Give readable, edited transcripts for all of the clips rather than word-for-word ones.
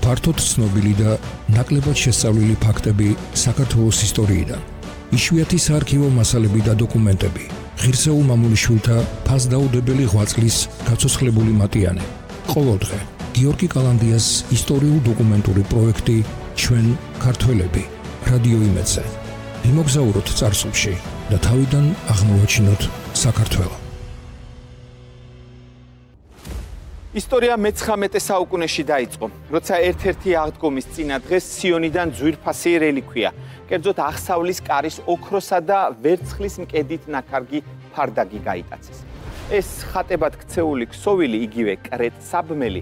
ფართოდ ცნობილი და ნაკლებად შესწავლილი ფაქტები საქართველოს ისტორიიდან. იშვიათი საარქივო მასალები და დოკუმენტები. ღირსეულ მამულიშვილთა ფასდაუდებელი ღვაწლის გაცოცხლებული მატიანე. ყოველდღე გიორგი კალანდიას ისტორიულ-დოკუმენტური პროექტი ჩვენ ქართველები რადიო იმედზე. იმოგზაუროთ წარსულში და თავიდან აღმოვაჩინოთ საქართველო. ისტორია მე-19 საუკუნეში დაიწყო, როცა ერთ-ერთი აღდგომის წინა დღეს სიონიდან ძვირფასი რელიქვია, კერძოდ აღსავლის კარის ოქროსა და ვერცხლის მკედით ნაქარგი ფარდაგი გაიტაცეს. ეს ხატებად ქცეული ქსოვილი, იგივე კრეტ-საბმელი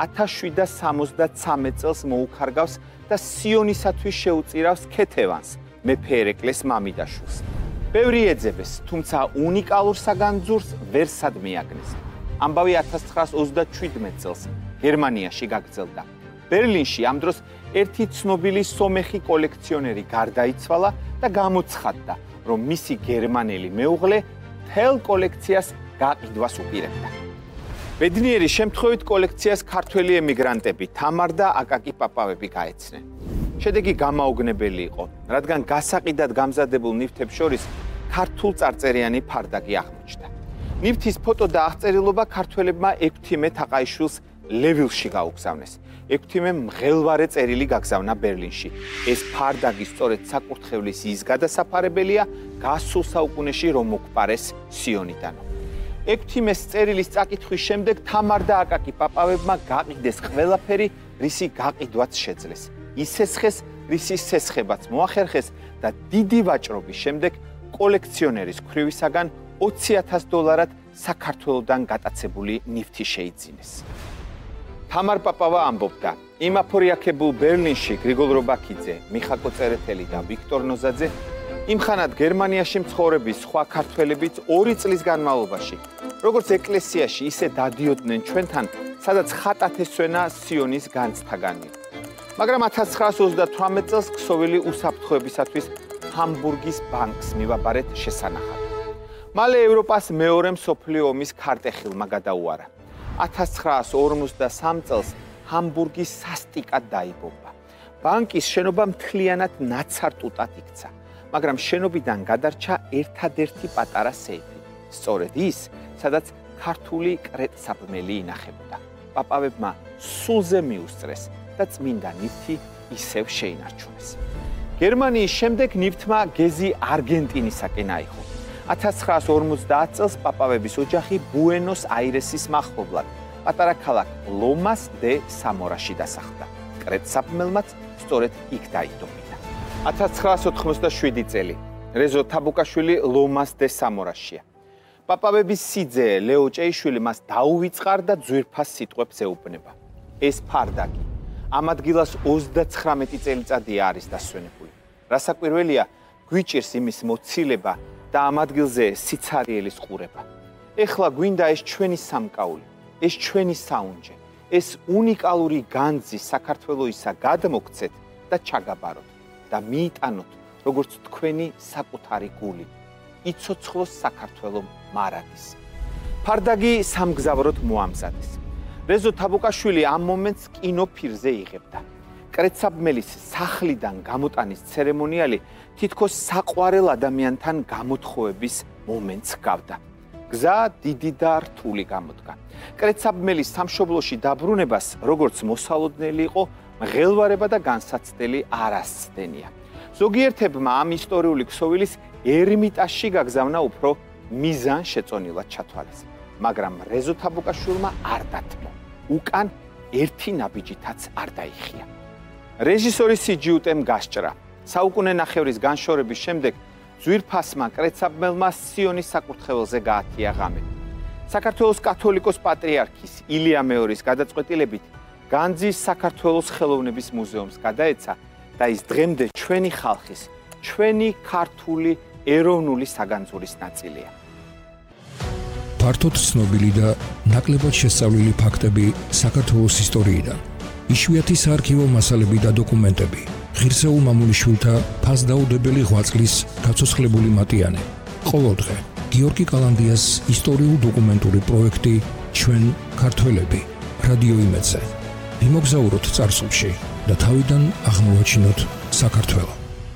1773 წელს მოუქარგავს და სიონისათვის შეუწირავს ქეთევანს, მეფე ერეკლეს მამიდაშვილს. ბევრი ეძებეს, თუმცა უნიკალურ საგანძურს ვერ სადმეაგნეს. ამბავი 1937 წელს გერმანიაში გაგრძელდა. ბერლინში ამ დროს ერთი ცნობილი სომეხი კოლექციონერი გარდაიცვალა და გამოცხადდა, რომ მისი გერმანელი მეუღლე მთელ კოლექციას გაყიდვას უპირებდა. ბედნიერი შემთხვევით კოლექციას ქართველი ემიგრანტები თამარ და აკაკი პაპავები გაეცნენ. შედეგი გამაოგნებელი იყო, რადგან გასაყიდად გამზადებულ ნივთებს შორის ქართულ წარწერიანი ფარდაგი აღმოჩნდა. ნივთის ფოტო და აღწერილობა ქართველებმა ექვთიმე თაყაიშვილს ლევილში გაუგზავნეს. ექვთიმემ მღელვარე წერილი გაგზავნა ბერლინში. ეს ფარდაგი სწორედ საკურთხევლის ის გადასაფარებელია გასულ საუკუნეში რომ მოგვპარეს სიონიდანო. ექვთიმეს წერილის წაკითხვის შემდეგ თამარ და აკაკი პაპავებმა გაყიდეს ყველაფერი, რისი გაყიდვაც შეძლეს. ისესხეს, რისი სესხებაც მოახერხეს და დიდი ვაჭრობის შემდეგ კოლექციონერის ქვრივისაგან $20,000 საქართველოდან გატაცებული ნივთი შეიძინეს. თამარ პაპავა ამბობდა, იმ აფორიაქებულ ბერლინში გრიგოლ რობაქიძე, მიხაკო წერეთელი და ვიქტორ ნოზაძე იმხანად გერმანიაში მცხოვრების სხვა ქართველებიც 2 წლის განმავლობაში, როგორც ეკლესიაში, ისე დადიოდნენ ჩვენთან, სადაც ხატათ ესვენა სიონის განცდაგანი. მაგრამ 1938 წელს ქსოვილი უსაფრთხოებისათვის ჰამბურგის ბანკს მივაბარეთ შესანახად. მალე ევროპას მეორე მსოფლიო ომის ქარტეხილმა გადაუარა. 1953 წელს ჰამბურგი სასტიკად დაიბომბა. ბანკის შენობა მთლიანად ნაცარტუტად იქცა, მაგრამ შენობიდან გადარჩა ერთადერთი პატარა სეიფი. სწორედ ის, სადაც ქართული კრეტ-საბმელი ინახებოდა. პაპავებმა სულზე მიუსწრეს და წმინდა ნივთი ისევ შეინარჩუნეს. გერმანიის შემდეგ ნივთმა გეზი არგენტინისაკენ აიღო. 1950 წელს პაპავების ოჯახი ბუენოს-აირესის მახლობლად, პატარა ქალაქ ლომას დე სამორაში დასახლდა. კრეტ-საბმელმაც სწორედ იქ დაიდობიდა. 1987 წელი რეზო თაბუკაშვილი ლომას დე სამორაშია. პაპავების სიძე ლეო ჭეიშვილი მას დაუვიწყარ და ძვირფას სიტყვებს ეუბნება. ეს ფარდაგი ამ ადგილას 39 წელიწადია არის დასვენებული. რასაკვირველია, გვიჭირს იმის მოცილება და ამ ადგილზე სიცარიელის ყურება. ეხლა გვინდა ეს ჩვენი სამკაული, ეს ჩვენი საუნჯე, ეს უნიკალური განძი საქართველოისა გადმოგცეთ და ჩაგაბაროთ და მიიტანოთ, როგორც თქვენი საკუთარი გული. იცოცხლოს საქართველო მარადის. ფარდაგი სამგზავროდ მოამზადეს. რეზო თაბუკაშვილი ამ მომენტს კინოფირზე იღებდა. კრეტ-საბმელის სახლიდან გამოტანის ცერემონიალი თითქოს საყვარელ ადამიანთან გამოთხოვების მომენტს ჰგავდა. გზა დიდი და რთული გამოდგა. კრეტ-საბმელის სამშობლოში დაბრუნებას, როგორც მოსალოდნელი იყო, მღელვარება და განსაცდელი არ ასცდენია. ზოგიერთებმა ამ ისტორიული ქსოვილის ერმიტაჟში გაგზავნა უფრო მიზანშეწონილად ჩათვალეს. მაგრამ რეზო თაბუკაშვილმა არ დათმო. უკან ერთი ნაბიჯითაც არ დაიხია. რეჟისორი სიჯიუტემ გასჭრა. საუკუნე ნახევრის განშორების შემდეგ ძვირფასმა კრეტ-საბმელმა სიონის საკურთხეველზე გაათია ღამე. საქართველოს კათოლიკოს პატრიარქის ილია მეორის გადაწყვეტილებით განძის საქართველოს ხელოვნების მუზეუმს გადაეცა და ის დღემდე ჩვენი ხალხის, ჩვენი ქართული ეროვნული საგანძურის ნაწილია. ფართოდ ცნობილი და ნაკლებად შესწავლილი ფაქტები საქართველოს ისტორიიდან. იშვიათი საარქივო მასალები და დოკუმენტები. ღირსეულ მამულიშვილთა ფასდაუდებელი ღვაწლის გაცოცხლებული მატიანე. ყოველდღე გიორგი კალანდიას ისტორიულ-დოკუმენტური პროექტი ჩვენ ქართველები რადიო იმედზე. ვიმოგზაუროთ წარსულში და თავიდან აღმოვაჩინოთ საქართველო.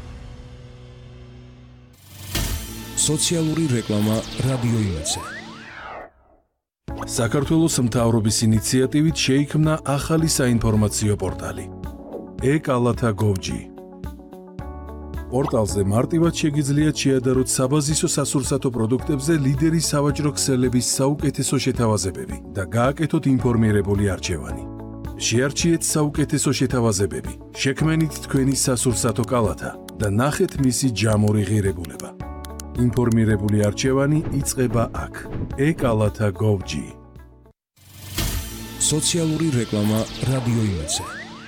სოციალური რეკლამა რადიო იმედზე. საქართველოს მთავრობის ინიციატივით შეიქმნა ახალი საინფორმაციო პორტალი e-kalata.gov.g. პორტალზე მარტივად შეგიძლიათ შეადაროთ საბაზისო სასურსათო პროდუქტებზე ლიდერი სავაჭრო ქსელების საუკეთესო შეთავაზებები და გააკეთოთ ინფორმირებული არჩევანი. შეარჩიეთ საუკეთესო შეთავაზებები, შექმენით თქვენი სასურსათო კალათა და ნახეთ მისი ჯამური ღირებულება. ინფორმირებული არჩევანი იწყება აქ. e-kalata.gov.g. სოციალური რეკლამა რადიო იმედზე.